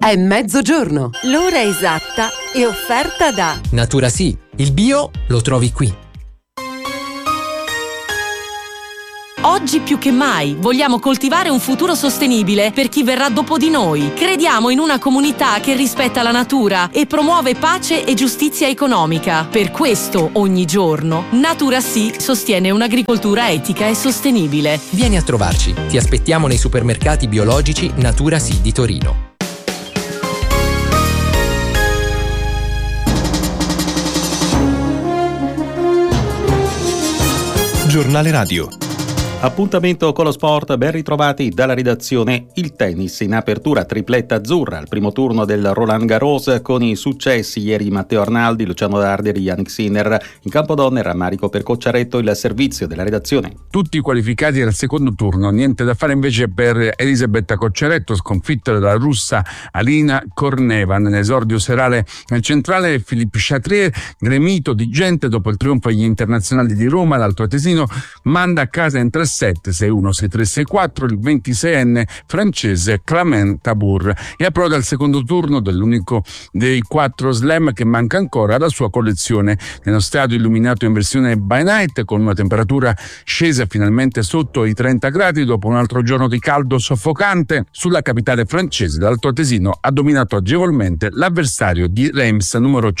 È mezzogiorno. L'ora esatta è offerta da Natura Sì, il bio lo trovi qui. Oggi più che mai vogliamo coltivare un futuro sostenibile per chi verrà dopo di noi. Crediamo in una comunità che rispetta la natura e promuove pace e giustizia economica. Per questo, ogni giorno, Natura Sì sostiene un'agricoltura etica e sostenibile. Vieni a trovarci. Ti aspettiamo nei supermercati biologici Natura Sì di Torino. Giornale Radio. Appuntamento con lo sport, ben ritrovati dalla redazione. Il tennis in apertura, tripletta azzurra al primo turno del Roland Garros con i successi ieri Matteo Arnaldi, Luciano Darder e Yannick Sinner. In campo donne rammarico per Cocciaretto, il servizio della redazione. Tutti qualificati al secondo turno, niente da fare invece per Elisabetta Cocciaretto, sconfitta dalla russa Alina Korneva. Nell'esordio serale centrale Philippe Chatrier, gremito di gente dopo il trionfo agli internazionali di Roma, l'altoatesino manda a casa in 3-7, 6-1, 6-3, 6-4 il 26enne francese Clement Tabour e approda al secondo turno dell'unico dei 4 slam che manca ancora alla sua collezione. Nello stadio illuminato in versione by night, con una temperatura scesa finalmente sotto i 30 gradi dopo un altro giorno di caldo soffocante, sulla capitale francese l'altoatesino ha dominato agevolmente l'avversario di Reims numero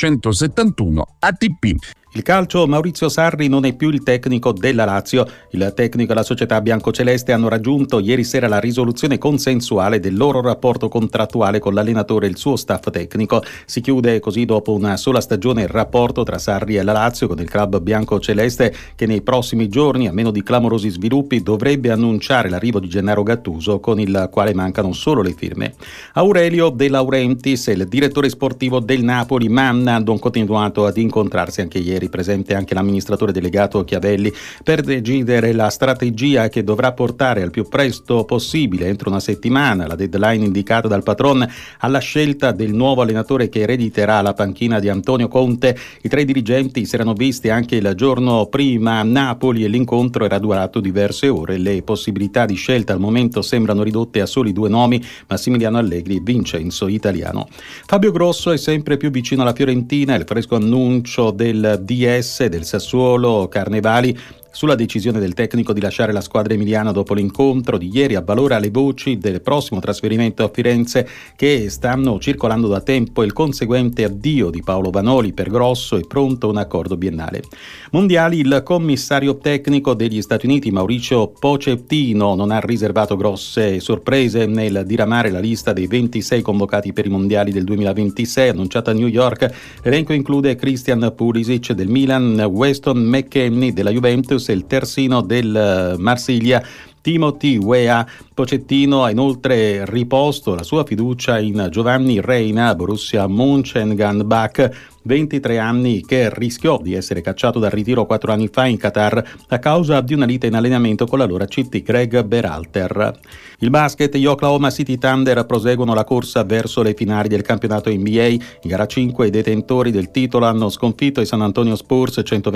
171 ATP. Il calcio, Maurizio Sarri non è più il tecnico della Lazio. Il tecnico e la società biancoceleste hanno raggiunto ieri sera la risoluzione consensuale del loro rapporto contrattuale con l'allenatore e il suo staff tecnico. Si chiude così dopo una sola stagione il rapporto tra Sarri e la Lazio, con il club biancoceleste che nei prossimi giorni, a meno di clamorosi sviluppi, dovrebbe annunciare l'arrivo di Gennaro Gattuso, con il quale mancano solo le firme. Aurelio De Laurentiis, il direttore sportivo del Napoli, ma hanno continuato ad incontrarsi anche ieri, presente anche l'amministratore delegato Chiavelli, per decidere la strategia che dovrà portare al più presto possibile, entro una settimana, la deadline indicata dal patron, alla scelta del nuovo allenatore che erediterà la panchina di Antonio Conte. I 3 dirigenti si erano visti anche il giorno prima a Napoli e l'incontro era durato diverse ore. Le possibilità di scelta al momento sembrano ridotte a soli 2 nomi, Massimiliano Allegri e Vincenzo Italiano. Fabio Grosso è sempre più vicino alla Fiorentina, il fresco annuncio del DS del Sassuolo Carnevali sulla decisione del tecnico di lasciare la squadra emiliana dopo l'incontro di ieri avvalora le voci del prossimo trasferimento a Firenze che stanno circolando da tempo. Il conseguente addio di Paolo Vanoli per Grosso è pronto un accordo biennale. Mondiali, il commissario tecnico degli Stati Uniti Mauricio Pochettino non ha riservato grosse sorprese nel diramare la lista dei 26 convocati per i mondiali del 2026 annunciata a New York. L'elenco include Christian Pulisic del Milan, Weston McKennie della Juventus e il terzino del Marsiglia Timothy Weah. Pochettino ha inoltre riposto la sua fiducia in Giovanni Reina, Borussia Mönchengladbach, 23 anni, che rischiò di essere cacciato dal ritiro 4 anni fa in Qatar a causa di una lite in allenamento con l'allora CT Greg Berhalter. Il basket, gli Oklahoma City Thunder proseguono la corsa verso le finali del campionato NBA. In gara 5 i detentori del titolo hanno sconfitto i San Antonio Spurs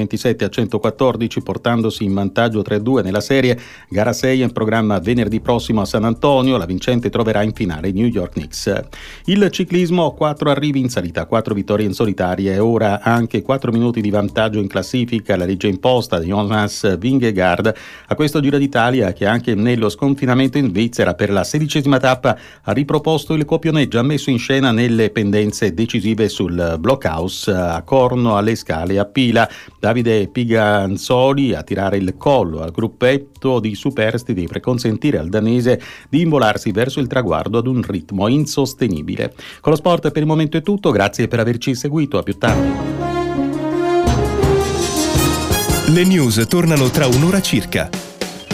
127-114, portandosi in vantaggio 3-2 nella serie. Gara 6 in programma venerdì prossimo a San Antonio, la vincente troverà in finale New York Knicks. Il ciclismo, 4 arrivi in salita, 4 vittorie in solitaria e ora anche 4 minuti di vantaggio in classifica la legge imposta di Jonas Vingegaard a questo Giro d'Italia, che anche nello sconfinamento in Svizzera per la 16ª tappa ha riproposto il copione già messo in scena nelle pendenze decisive sul blockhouse a Corno, alle Scale, a Pila. Davide Piganzoli a tirare il collo al gruppetto di superstiti per consentire al danese di involarsi verso il traguardo ad un ritmo insostenibile. Con lo sport per il momento è tutto, grazie per averci seguito, a più tardi. Le news tornano tra un'ora circa.